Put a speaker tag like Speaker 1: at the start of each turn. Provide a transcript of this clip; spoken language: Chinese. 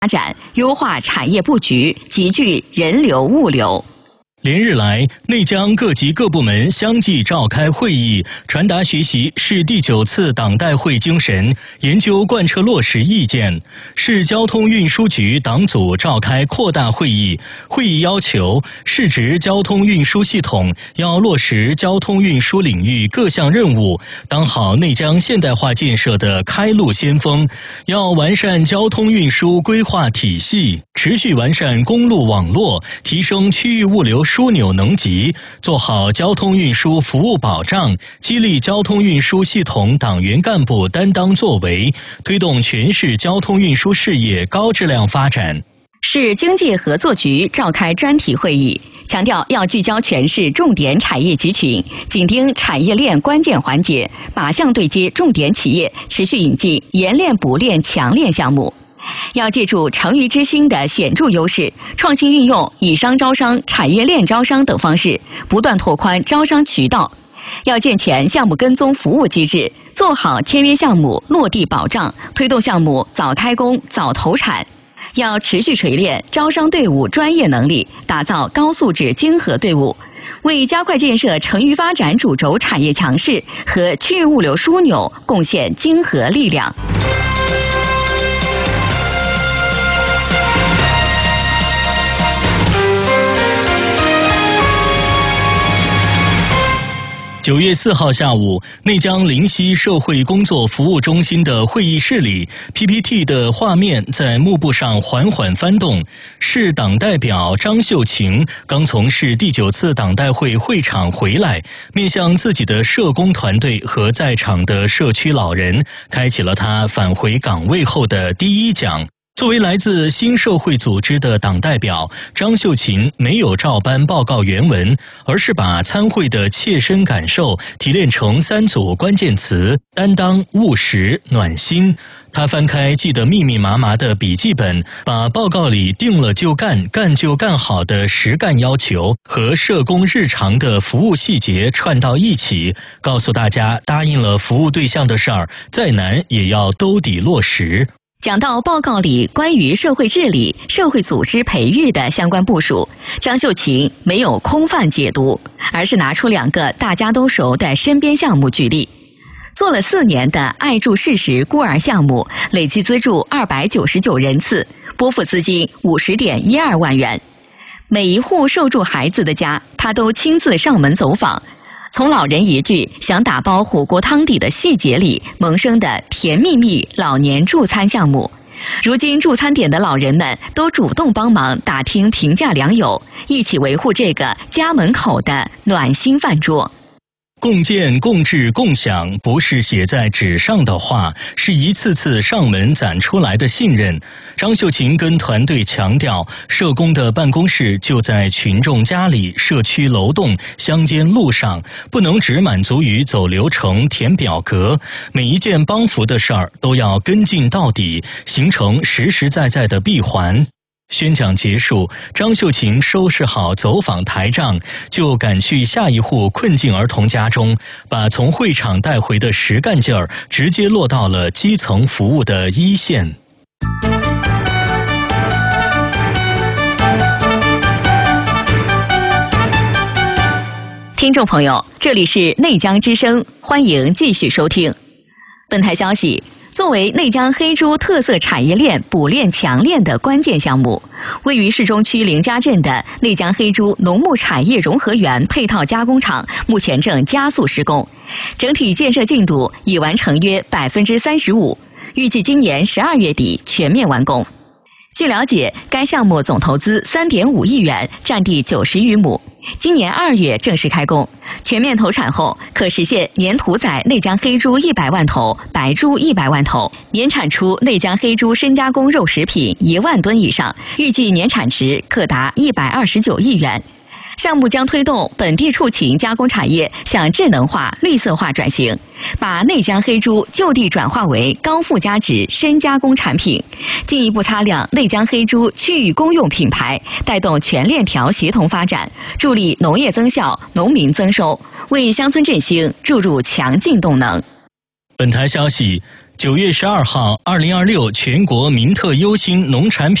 Speaker 1: 发展，优化产业布局，集聚人流物流。
Speaker 2: 连日来，内江各级各部门相继召开会议，传达学习市第9次党代会精神，研究贯彻落实意见。市交通运输局党组召开扩大会议，会议要求市直交通运输系统要落实交通运输领域各项任务，当好内江现代化建设的开路先锋，要完善交通运输规划体系，持续完善公路网络，提升区域物流枢纽能级，做好交通运输服务保障，激励交通运输系统党员干部担当作为，推动全市交通运输事业高质量发展。
Speaker 1: 市经济合作局召开专题会议，强调要聚焦全市重点产业集群，紧盯产业链关键环节，靶向对接重点企业，持续引进研链补链强链项目。要借助成渝之星的显著优势，创新运用以商招商、产业链招商等方式，不断拓宽招商渠道。要健全项目跟踪服务机制，做好签约项目落地保障，推动项目早开工、早投产。要持续锤炼招商队伍专业能力，打造高素质精核队伍，为加快建设成渝发展主轴产业强势和区域物流枢纽贡献精核力量。
Speaker 2: 9月4号下午，内江灵溪社会工作服务中心的会议室里 ，PPT 的画面在幕布上缓缓翻动。市党代表张秀琴刚从市第9次党代会会场回来，面向自己的社工团队和在场的社区老人，开启了他返回岗位后的第一讲。作为来自新社会组织的党代表，张秀琴没有照搬报告原文，而是把参会的切身感受提炼成3组关键词：担当、务实、暖心。他翻开记得密密麻麻的笔记本，把报告里定了就干、干就干好的实干要求和社工日常的服务细节串到一起，告诉大家答应了服务对象的事儿，再难也要兜底落实。
Speaker 1: 讲到报告里关于社会治理、社会组织培育的相关部署，张秀琴没有空泛解读，而是拿出2个大家都熟的身边项目举例。做了4年的爱助事实孤儿项目，累计资助299人次，拨付资金50.12万元。每一户受助孩子的家，他都亲自上门走访。从老人一句想打包火锅汤底的细节里萌生的甜蜜蜜老年助餐项目，如今助餐点的老人们都主动帮忙打听评价良友，一起维护这个家门口的暖心饭桌。
Speaker 2: 共建、共治、共享不是写在纸上的话，是一次次上门攒出来的信任。张秀琴跟团队强调，社工的办公室就在群众家里、社区楼栋、乡间路上，不能只满足于走流程、填表格，每一件帮扶的事儿都要跟进到底，形成实实在在的闭环。宣讲结束，张秀琴收拾好走访台账，就赶去下一户困境儿童家中，把从会场带回的实干劲儿直接落到了基层服务的一线。
Speaker 1: 听众朋友，这里是内江之声，欢迎继续收听。本台消息，作为内江黑猪特色产业链补链强链的关键项目，位于市中区凌家镇的内江黑猪农牧产业融合园配套加工厂目前正加速施工，整体建设进度已完成约35%，预计今年12月底全面完工。据了解，该项目总投资3.5亿元，占地90余亩，今年2月正式开工。全面投产后，可实现年屠宰内江黑猪100万头、白猪100万头，年产出内江黑猪深加工肉食品1万吨以上，预计年产值可达129亿元。项目将推动本地畜禽加工产业向智能化、绿色化转型，把内江黑猪就地转化为高附加值深加工产品，进一步擦亮内江黑猪区域公用品牌，带动全链条协同发展，助力农业增效、农民增收，为乡村振兴注入强劲动能。
Speaker 2: 本台消息， 9月12号，2026全国明特优新农产品